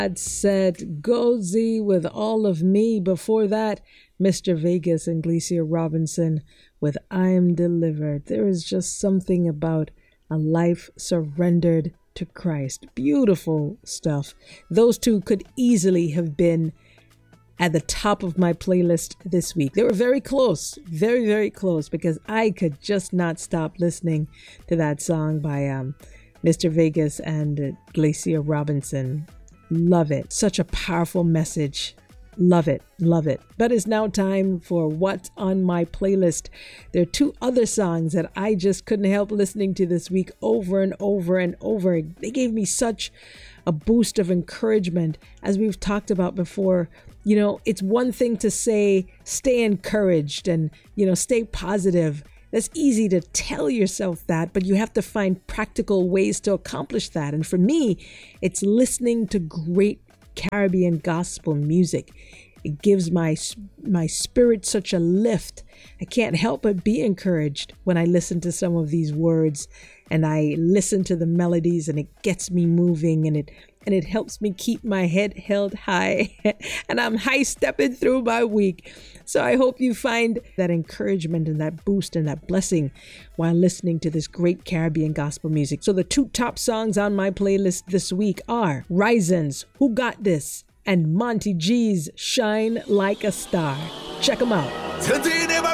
That said, Gozi with All of Me. Before that, Mr. Vegas and Glacia Robinson with I Am Delivered. There is just something about a life surrendered to Christ. Beautiful stuff. Those two could easily have been at the top of my playlist this week. They were very close, very, very close, because I could just not stop listening to that song by Mr. Vegas and Glacia Robinson. Love it. Such a powerful message. Love it. Love it. But it's now time for What's on My Playlist. There are two other songs that I just couldn't help listening to this week over and over and over. They gave me such a boost of encouragement. As we've talked about before, you know, it's one thing to say, stay encouraged and, you know, stay positive. That's easy to tell yourself that, but you have to find practical ways to accomplish that. And for me, it's listening to great Caribbean gospel music. It gives my spirit such a lift. I can't help but be encouraged when I listen to some of these words and I listen to the melodies, and it gets me moving, and it helps me keep my head held high and I'm high stepping through my week. So I hope you find that encouragement and that boost and that blessing while listening to this great Caribbean gospel music. So the two top songs on my playlist this week are Rison's Who Got This and Monty G's Shine Like a Star. Check them out.